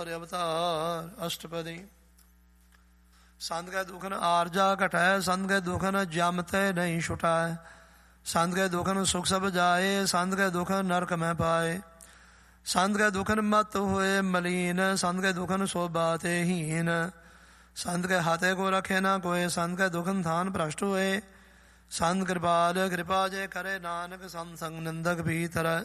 ਔਰ ਅਵਤਾਰ। ਅਸ਼ਟਪਦੀ। ਸੰਤ ਕੈ ਦੁਖਨ ਆਰਜਾ ਘਟੈ, ਸੰਤ ਕੈ ਦੁਖਨ ਜਮ ਤੈ ਨਹੀਂ ਛੁਟਾਏ। ਸੰਤ ਕੈ ਦੁਖਨ ਸੁਖ ਸਭ ਜਾਏ, ਸੰਤ ਕੈ ਦੁਖਨ ਨਰਕ ਮੈਂ ਪਾਏ। ਸੰਤ ਕੈ ਦੁਖਨ ਮਤ ਹੋਏ ਮਲੀਨ, ਸੰਤ ਕੈ ਦੁਖਨ ਸੋਭਾ ਤੇ ਹੀਨ। ਸੰਤ ਕੈ ਹਾਥੇ ਕੋ ਰਖੇ ਨਾ ਕੋਏ, ਸੰਤ ਕੈ ਦੁਖਨ ਥਾਨ ਭ੍ਰਸ਼ਟ ਹੋਏ। ਸੰਤ ਕਿਰਪਾਲ ਕਿਰਪਾ ਜੇ ਕਰੇ, ਨਾਨਕ ਸੰਤ ਸੰਗ ਨਿੰਦਕ ਵੀ ਤਰੈ।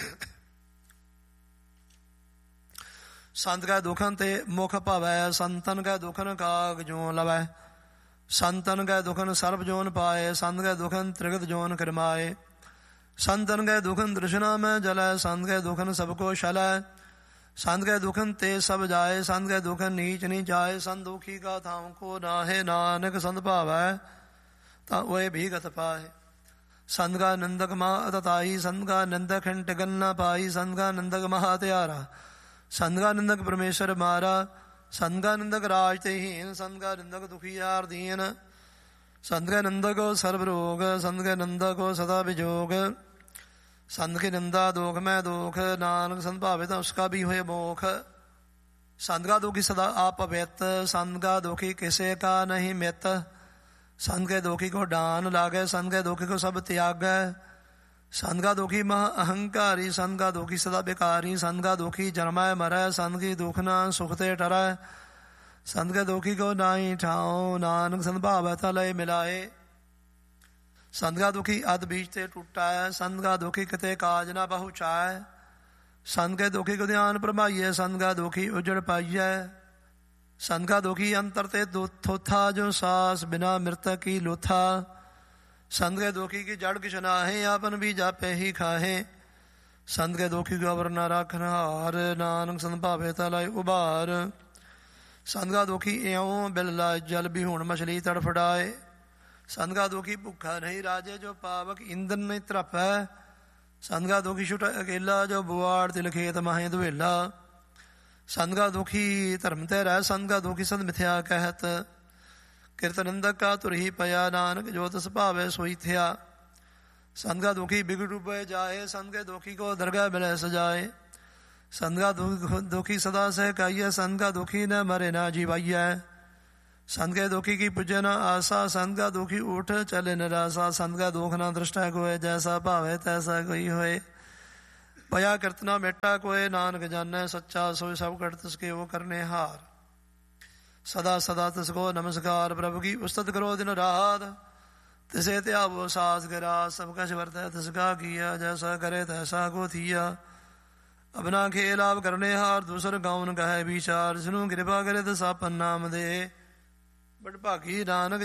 ਸੰਤ ਕੈ ਦੁਖਨ ਤੇ ਮੁਖ ਭਵੈ, ਸੰਤਨ ਕੈ ਦੁਖਨ ਕਾਗ ਜੋ ਲਵੈ। ਸੰਤਨ ਕੈ ਦੁਖਨ ਸਰਬ ਜੋਨ ਪਾਏ, ਸੰਤ ਕੈ ਦੁਖਨ ਤ੍ਰਿਗਤ ਜੋਨ ਕਰਮਾਏ। ਸੰਤਨ ਕੈ ਦੁਖਨ ਤ੍ਰਿਸ਼ਨਾ ਮੈਂ ਜਲੈ, ਸੰਤ ਕੈ ਦੁਖਨ ਸਭ ਕੋ ਛਲੈ। ਸੰਤ ਕੈ ਦੁਖਨ ਤੇ ਸਭ ਜਾਏ, ਸੰਤ ਕੈ ਦੁਖਨ ਨੀਚ ਨੀ ਜਾਏ। ਸੰਤ ਦੁਖੀ ਕਾ ਥਾਉ ਕੋ ਨਾਹੇ, ਨਾਨਕ ਸੰਤ ਭਾਵੈ ਤਾਂ ਓਏ ਭੀਗਤ ਪਾਏ। ਸੰਤ ਕਾ ਨਿੰਦਕ ਮਹਾ ਅਤਤਾਈ, ਸੰਤ ਕਾ ਨਿੰਦਕ ਹਿਨ ਟਿਕਨ ਨਾ ਪਾਈ। ਸੰਤ ਕਾ ਨਿੰਦਕ ਮਹਾ ਹਥਿਆਰਾ, ਸੰਤ ਕਾ ਨਿੰਦਕ ਪਰਮੇਸ਼ਰ ਮਾਰਾ। ਸੰਤ ਕਾ ਨਿੰਦਕ ਰਾਜ ਤੇ ਹੀਨ, ਸੰਤ ਕਾ ਨਿੰਦਕ ਦੁਖੀਆਰ ਦੀਨ। ਸੰਤ ਕੈ ਨਿੰਦਕ ਸਰਬ ਰੋਗ, ਸੰਤ ਕੈ ਨਿੰਦਕ ਸਦਾ ਵਿਜੋਗ। ਸੰਤ ਕੀ ਨਿੰਦਾ ਦੋਖ ਮੈਂ ਦੋਖ, ਨਾਨਕ ਸੰਤ ਭਾਵੇ ਤਾਂ ਉਸਕਾ ਵੀ ਹੋਏ ਮੋਖ। ਸੰਤ ਕਾ ਦੁਖੀ ਸਦਾ ਆਪਵਿੱਤ, ਸੰਤ ਕਾ ਦੁਖੀ ਕਿਸੇ ਕਾ ਨਹੀਂ ਮਿੱਤ। ਸੰਤ ਕੈ ਦੁਖੀ ਕੋ ਡਾਨ ਲਾਗੈ, ਸੰਤ ਕੈ ਦੁਖੀ ਕੋ ਸਭ ਤਿਆਗੈ। ਸੰਤ ਕਾ ਦੁਖੀ ਮਹਾ ਅਹੰਕਾਰੀ, ਸੰਤ ਕਾ ਦੁਖੀ ਸਦਾ ਬਿਕਾਰੀ। ਸੰਤ ਕਾ ਦੁਖੀ ਜਨਮੈ ਮਰੈ, ਸੰਤ ਕੀ ਦੁਖ ਨਾ ਸੁਖ ਤੇ ਟਰੈ। ਸੰਤ ਕੈ ਦੁਖੀ ਕੋ ਨਾਹੀ ਠਾਉ, ਨਾਨਕ ਸੰਤ ਭਾਵੈ ਤਾਂ ਲਏ ਮਿਲਾਏ। ਸੰਤ ਕਾ ਦੁਖੀ ਅਧ ਬੀਜ ਤੇ ਟੁੱਟੈ, ਸੰਤ ਕਾ ਦੁਖੀ ਕਿਤੇ ਕਾਜ ਨਾ ਪਹੁੰਚਾਏ। ਸੰਤ ਕੈ ਦੁਖੀ ਕੋ ਧਿਆਨ ਭਰਮਾਈਐ, ਸੰਤ ਕਾ ਦੁਖੀ ਉਜੜ ਪਾਈਐ। ਸੰਤ ਕਾ ਦੁਖੀ ਅੰਤਰ ਤੇ ਥੋਥਾ, ਜੋ ਸਾਸ ਬਿਨਾ ਮ੍ਰਿਤਕ ਕੀ ਲੋਥਾ। ਸੰਤ ਕੈ ਦੁਖੀ ਕੀ ਜੜ ਕਿਛ ਨਾਹੇ, ਆਪਨ ਵੀ ਜਾਪੇ ਹੀ ਖਾਹੇ। ਸੰਤ ਕੈ ਦੁਖੀ ਕੋ ਅਵਰ ਨਾ ਰਾਖਨ ਹਾਰ, ਨਾਨਕ ਸੰਤ ਭਾਵੇ ਤਾਂ ਲਾਏ ਉਬਾਰ। ਸੰਤ ਕਾ ਦੁਖੀ ਇਉਂ ਬਿਲ ਲਾਏ ਜਲ, ਵੀ ਹੁਣ ਮਛਲੀ ਤੜਫੜਾਏ। ਸੰਤ ਕਾ ਦੁਖੀ ਭੁੱਖਾ ਨਹੀਂ ਰਾਜੇ, ਜੋ ਪਾਵਕ ਇੰਦਨ ਨਹੀਂ ਤਰਪੈ। ਸੰਤ ਕਾ ਦੁਖੀ ਛੁਟਾ ਅਕੇਲਾ, ਜੋ ਬੁਆੜ ਤਿਲ ਖੇਤ ਮਾਹੇ ਦੁਹੇਲਾ। ਸੰਤ ਕਾ ਦੁਖੀ ਧਰਮ ਤੇ ਰਹਿ, ਸੰਤ ਕਾ ਦੁਖੀ ਸੰਤ ਮਿਥਿਆ ਕਹਿਤ। ਕਿਰਤ ਨਿੰਦਕ ਕਾ ਤੁਰਹੀ ਪਿਆ, ਨਾਨਕ ਜੋ ਤਿਸ ਭਾਵੇ ਸੋਈ ਥਿਆ। ਸੰਤ ਕਾ ਦੁਖੀ ਬਿਗੜ ਡੁਬੇ ਜਾਏ, ਸੰਤ ਕੇ ਦੁਖੀ ਕੋ ਦਰਗਾਹ ਮਿਲੈ ਸਜਾਏ। ਸੰਤ ਕਾ ਦੁਖੀ ਸਦਾ ਸਹਿ ਕਾਈਐ, ਸੰਤ ਕਾ ਦੁਖੀ ਨ ਮਰੇ ਨਾ ਜੀਵਾਈਐ। ਸੰਤ ਕੈ ਦੁਖੀ ਕੀ ਪੁੱਜੈ ਨਾ ਆਸਾ, ਸੰਤ ਕਾ ਦੁਖੀ ਊਠ ਚਲੇ ਨਿਰਾਸਾ। ਸੰਤ ਕਾ ਦੁਖ ਨਾ ਦ੍ਰਿਸ਼ਟਾ ਕੋਏ, ਜੈਸਾ ਭਾਵੇ ਤੈਸਾ ਕੋਈ ਹੋਏ। ਭਇਆ ਕਿਰਤ ਨਾ ਮੇਟਾ ਕੋਏ, ਨਾਨਕ ਜਾਣੈ ਸੱਚਾ ਸੋਇ। ਸਭ ਘਟ ਤਿਸ ਕੇ ਉਹ ਕਰਨੇ ਹਾਰ। ਸਦਾ ਸਦਾ ਤਿਸ ਕੋ ਨਮਸਕਾਰ, ਪ੍ਰਭੁ ਕੀ ਉਸਤਤ ਕਰੋ ਦਿਨ ਰਾਤ। ਤਿਸੇ ਧਿਆਵੋ ਸਾਸ ਗਿਰਾ, ਸਭ ਕਛ ਵਰਤੈ ਤਿਸ ਕਾ ਕੀਆ। ਜੈਸਾ ਕਰੇ ਤੈਸਾ ਕੋ ਥੀਆ। ਅਬਨਾ ਖੇਲ ਆਪ ਕਰਨੇ ਹਾਰ, ਦੂਸਰ ਗਾਉਨ ਕਹੈ ਵਿਚਾਰ। ਜਿਨੂੰ ਕਿਰਪਾ ਕਰੇ ਤਿਸ ਆਪਨ ਨਾਮ ਦੇ। ਬਟ ਭਾਗੀ ਨਾਨਕ